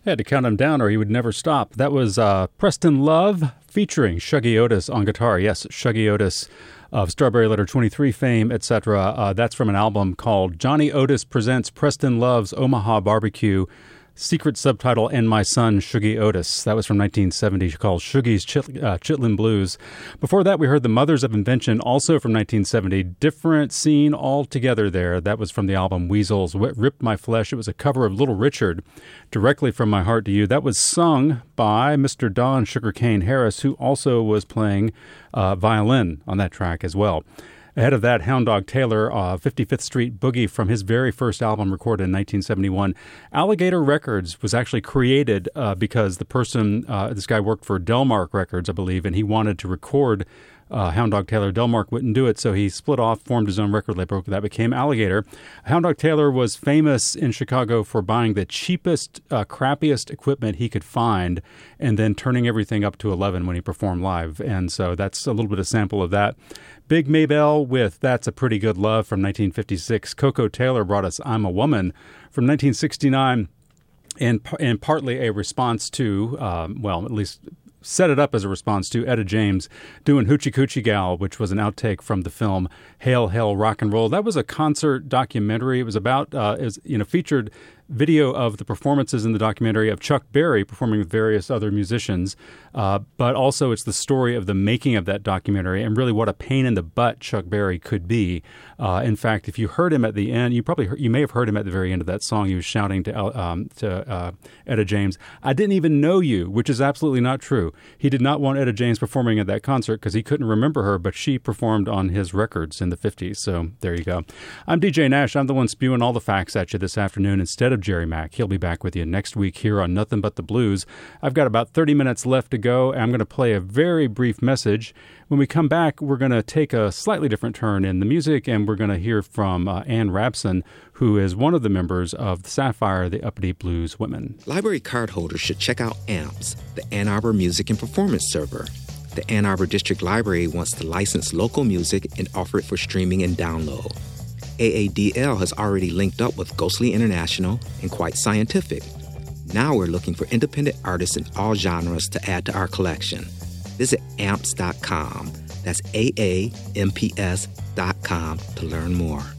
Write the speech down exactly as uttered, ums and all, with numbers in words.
Had to count him down or he would never stop. That was uh, Preston Love featuring Shuggie Otis on guitar. Yes, Shuggie Otis of Strawberry Letter twenty-three fame, et cetera. Uh, that's from an album called Johnny Otis Presents Preston Love's Omaha Barbecue. Secret subtitle, And My Son, Shuggie Otis. That was from nineteen seventy, called Shuggie's Chit- uh, Chitlin Blues. Before that, we heard The Mothers of Invention, also from nineteen seventy. Different scene altogether there. That was from the album Weasels, Rip My Flesh. It was a cover of Little Richard, Directly From My Heart to You. That was sung by Mister Don Sugarcane Harris, who also was playing uh, violin on that track as well. Ahead of that, Hound Dog Taylor, uh, fifty-fifth Street Boogie from his very first album recorded in nineteen seventy-one. Alligator Records was actually created uh, because the person, uh, this guy worked for Delmark Records, I believe, and he wanted to record uh, Hound Dog Taylor. Delmark wouldn't do it, so he split off, formed his own record label. That became Alligator. Hound Dog Taylor was famous in Chicago for buying the cheapest, uh, crappiest equipment he could find and then turning everything up to eleven when he performed live. And so that's a little bit of sample of that. Big Maybelle with That's a Pretty Good Love from nineteen fifty-six. Coco Taylor brought us I'm a Woman from nineteen sixty-nine, and, and partly a response to, um, well, at least set it up as a response to Etta James doing Hoochie Coochie Gal, which was an outtake from the film Hail, Hail, Rock and Roll. That was a concert documentary. It was about, uh, it was, you know, featured video of the performances in the documentary of Chuck Berry performing with various other musicians, uh, but also it's the story of the making of that documentary and really what a pain in the butt Chuck Berry could be. Uh, in fact, if you heard him at the end, you probably heard, you may have heard him at the very end of that song. He was shouting to um, to uh, Etta James, "I didn't even know you," which is absolutely not true. He did not want Etta James performing at that concert because he couldn't remember her, but she performed on his records in the fifties. So there you go. I'm D J Nash. I'm the one spewing all the facts at you this afternoon instead of Jerry Mack. He'll be back with you next week here on Nothing But the Blues. I've got about thirty minutes left to go. I'm going to play a very brief message. When we come back, we're going to take a slightly different turn in the music, and we're going to hear from uh, Ann Rabson, who is one of the members of the Sapphire, the Upbeat Blues Women. Library cardholders should check out A M P S, the Ann Arbor Music and Performance Server. The Ann Arbor District Library wants to license local music and offer it for streaming and download. A A D L has already linked up with Ghostly International and Quite Scientific. Now we're looking for independent artists in all genres to add to our collection. Visit amps dot com. That's A A M P S dot com to learn more.